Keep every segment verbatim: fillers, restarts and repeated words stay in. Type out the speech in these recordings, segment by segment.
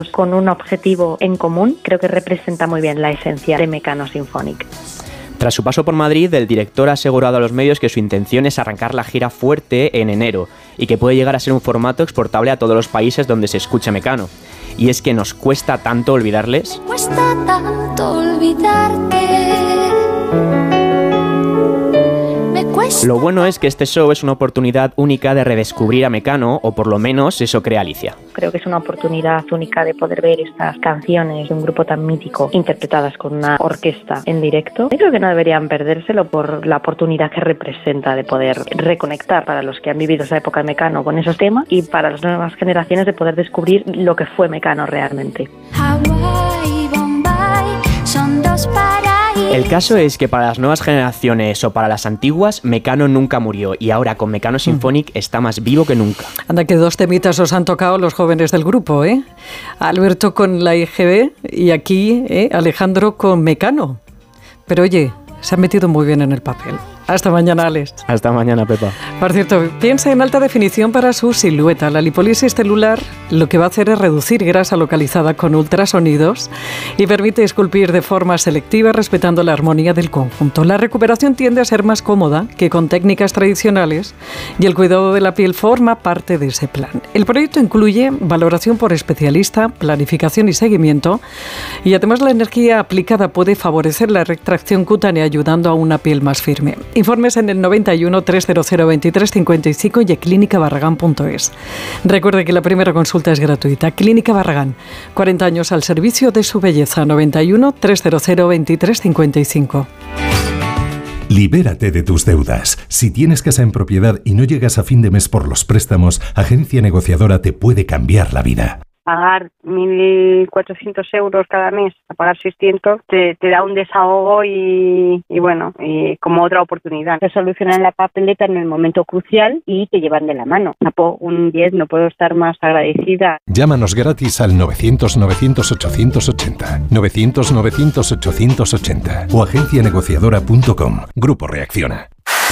con un objetivo en común, creo que representa muy bien la esencia de Mecano Symphonic. Tras su paso por Madrid, el director ha asegurado a los medios que su intención es arrancar la gira fuerte en enero y que puede llegar a ser un formato exportable a todos los países donde se escuche Mecano. Y es que nos cuesta tanto olvidarles. Cuesta tanto olvidarte. Lo bueno es que este show es una oportunidad única de redescubrir a Mecano, o por lo menos eso cree Alicia. Creo que es una oportunidad única de poder ver estas canciones de un grupo tan mítico interpretadas con una orquesta en directo. Yo creo que no deberían perdérselo por la oportunidad que representa de poder reconectar para los que han vivido esa época de Mecano con esos temas y para las nuevas generaciones de poder descubrir lo que fue Mecano realmente. Hawái y Bombay son dos paraísos. El caso es que para las nuevas generaciones o para las antiguas, Mecano nunca murió y ahora con Mecano Symphonic está más vivo que nunca. Anda, que dos temitas os han tocado los jóvenes del grupo, ¿eh? Alberto con la I G B y aquí ¿eh? Alejandro con Mecano. Pero oye, se han metido muy bien en el papel. Hasta mañana, Alex. Hasta mañana, Pepa. Por cierto, piensa en alta definición para su silueta. La lipólisis celular lo que va a hacer es reducir grasa localizada con ultrasonidos y permite esculpir de forma selectiva respetando la armonía del conjunto. La recuperación tiende a ser más cómoda que con técnicas tradicionales y el cuidado de la piel forma parte de ese plan. El proyecto incluye valoración por especialista, planificación y seguimiento y además la energía aplicada puede favorecer la retracción cutánea ayudando a una piel más firme. Informes en el noventa y uno, trescientos veintitrés, cincuenta y cinco y clínica barragán punto es. Recuerde que la primera consulta es gratuita. Clínica Barragán, cuarenta años al servicio de su belleza. noventa y uno, trescientos veintitrés, cincuenta y cinco. Libérate de tus deudas. Si tienes casa en propiedad y no llegas a fin de mes por los préstamos, Agencia Negociadora te puede cambiar la vida. Pagar mil cuatrocientos euros cada mes, a pagar seiscientos, te, te da un desahogo y, y bueno, y como otra oportunidad. Te solucionan la papeleta en el momento crucial y te llevan de la mano. Un diez, no puedo estar más agradecida. Llámanos gratis al novecientos, novecientos, ochocientos ochenta, novecientos, novecientos, ochocientos ochenta o agencia negociadora punto com. Grupo Reacciona.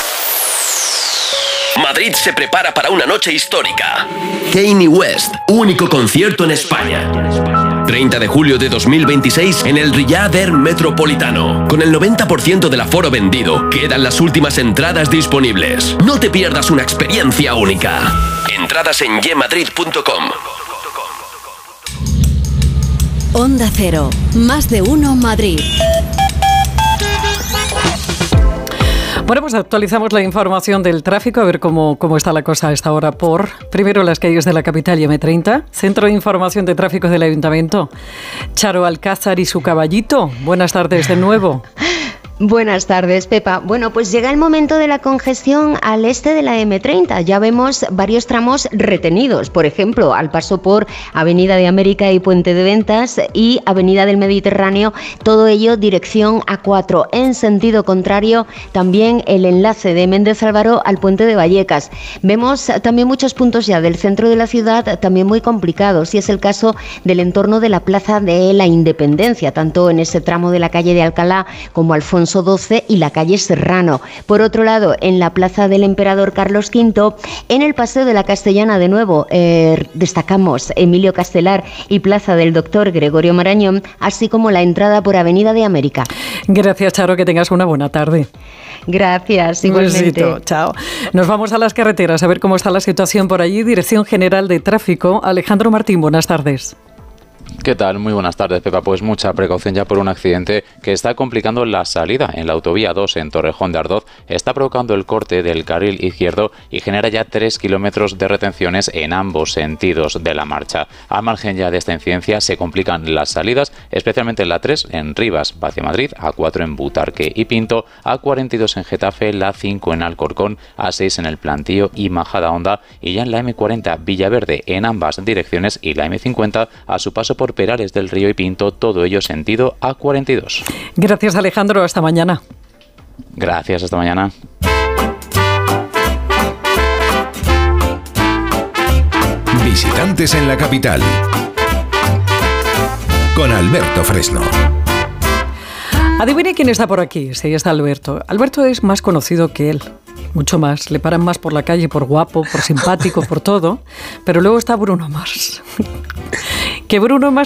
Madrid se prepara para una noche histórica. Kanye West, único concierto en España. treinta de julio de dos mil veintiséis en el Riyadh Air Metropolitano. Con el noventa por ciento del aforo vendido, quedan las últimas entradas disponibles. No te pierdas una experiencia única. Entradas en ye madrid punto com. Onda Cero, más de uno Madrid. Bueno, pues actualizamos la información del tráfico, a ver cómo, cómo está la cosa a esta hora por, primero, las calles de la capital y eme treinta, Centro de Información de Tráfico del Ayuntamiento. Charo Alcázar y su caballito, buenas tardes de nuevo. Buenas tardes, Pepa. Bueno, pues llega el momento de la congestión al este de la eme treinta. Ya vemos varios tramos retenidos, por ejemplo, al paso por Avenida de América y Puente de Ventas y Avenida del Mediterráneo, todo ello dirección A cuatro. En sentido contrario, también el enlace de Méndez Álvaro al Puente de Vallecas. Vemos también muchos puntos ya del centro de la ciudad también muy complicados, y es el caso del entorno de la Plaza de la Independencia, tanto en ese tramo de la calle de Alcalá como Alfonso doce y la calle Serrano. Por otro lado, en la Plaza del Emperador Carlos quinto, en el Paseo de la Castellana de nuevo, eh, destacamos Emilio Castelar y Plaza del Doctor Gregorio Marañón, así como la entrada por Avenida de América. Gracias, Charo, que tengas una buena tarde. Gracias, igualmente. Un besito, chao. Nos vamos a las carreteras a ver cómo está la situación por allí. Dirección General de Tráfico, Alejandro Martín, buenas tardes. ¿Qué tal? Muy buenas tardes, Pepa. Pues mucha precaución ya por un accidente que está complicando la salida en la autovía dos en Torrejón de Ardoz. Está provocando el corte del carril izquierdo y genera ya tres kilómetros de retenciones en ambos sentidos de la marcha. Al margen ya de esta incidencia se complican las salidas, especialmente la tres en Rivas hacia Madrid, A cuatro en Butarque y Pinto, A cuarenta y dos en Getafe, la cinco en Alcorcón, A seis en el Plantío y Majadahonda, y ya en la eme cuarenta Villaverde en ambas direcciones y la eme cincuenta a su paso por Perales del Río y Pinto, todo ello sentido A cuarenta y dos. Gracias, Alejandro, hasta mañana. Gracias, hasta mañana. Visitantes en la capital con Alberto Fresno. Adivine quién está por aquí. Sí, está Alberto. Alberto es más conocido que él. Mucho más. Le paran más por la calle por guapo, por simpático, por todo. Pero luego está Bruno Mars. Que Bruno Mars